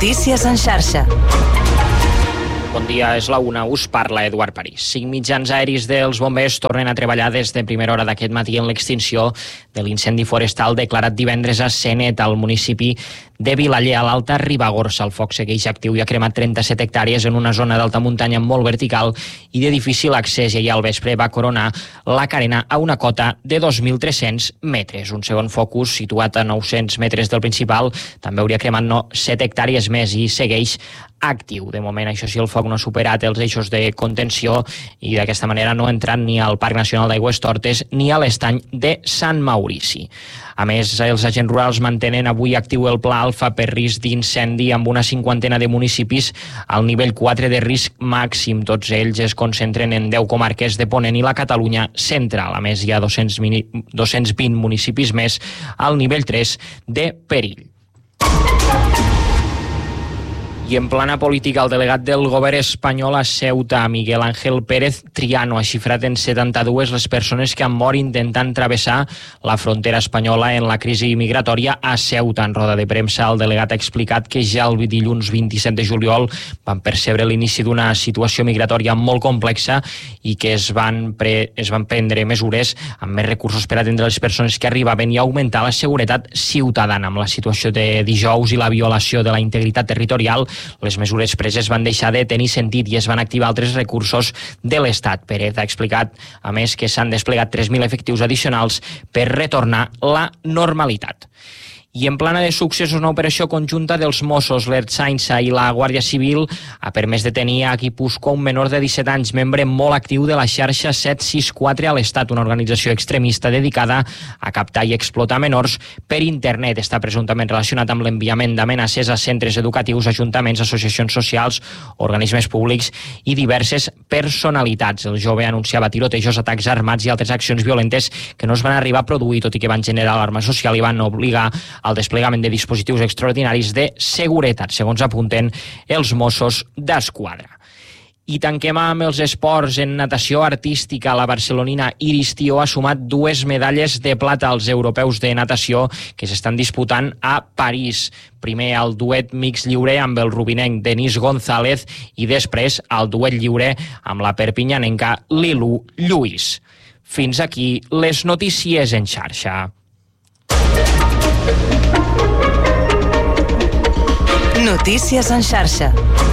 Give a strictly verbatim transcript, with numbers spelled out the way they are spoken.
Notícies en xarxa. Bon dia, és la una, us parla Eduard París. Cinc mitjans aeris dels bombers tornen a treballar des de primera hora d'aquest matí en l'extinció de l'incendi forestal declarat divendres a Senet, al municipi de Vilaller, a l'Alta Ribagorça. El foc segueix actiu i ha cremat trenta-set hectàrees en una zona d'alta muntanya molt vertical i de difícil accés, i ahir al vespre va coronar la carena a una cota de dos mil tres-cents metres. Un segon focus, situat a nou-cents metres del principal, també hauria cremat no, set hectàrees més i segueix actiu. De moment, això sí, el foc no ha superat els eixos de contenció i d'aquesta manera no ha entrat ni al Parc Nacional d'Aigüestortes ni a l'estany de Sant Maurici. A més, els agents rurals mantenen avui actiu el pla alfa per risc d'incendi amb una cinquantena de municipis al nivell quatre de risc màxim. Tots ells es concentren en deu comarques de Ponent i la Catalunya central. A més, hi ha dos-cents vint municipis més al nivell tres de perill. I en plana política, el delegat del govern espanyol a Ceuta, Miguel Ángel Pérez Triano, ha xifrat en setanta-dues les persones que han mort intentant travessar la frontera espanyola en la crisi migratòria a Ceuta. En roda de premsa, el delegat ha explicat que ja el dilluns vint-i-set de juliol van percebre l'inici d'una situació migratòria molt complexa i que es van, pre, es van prendre mesures amb més recursos per atendre les persones que arribaven i augmentar la seguretat ciutadana. Amb la situació de dijous i la violació de la integritat territorial, les mesures preses van deixar de tenir sentit i es van activar altres recursos de l'Estat. Pérez ha explicat, a més, que s'han desplegat tres mil efectius addicionals per retornar la normalitat. I en plana de successos, una operació conjunta dels Mossos, l'Ertzaintza i la Guàrdia Civil ha permès detenir a Guipúscoa un menor de disset anys, membre molt actiu de la xarxa set sis quatre a l'Estat, una organització extremista dedicada a captar i explotar menors per internet. Està presumptament relacionat amb l'enviament d'amenaces a centres educatius, ajuntaments, associacions socials, organismes públics i diverses personalitats. El jove anunciava tirotejos, atacs armats i altres accions violentes que no es van arribar a produir, tot i que van generar alarma social i van obligar al desplegament de dispositius extraordinaris de seguretat, segons apunten els Mossos d'Esquadra. I tanquem amb els esports. En natació artística, la barcelonina Iris Tió ha sumat dues medalles de plata als europeus de natació que s'estan disputant a París. Primer el duet mix lliure amb el rubinenc Denis González i després el duet lliure amb la perpinyanenca Lilu Lluís. Fins aquí les notícies en xarxa. Notícies en xarxa.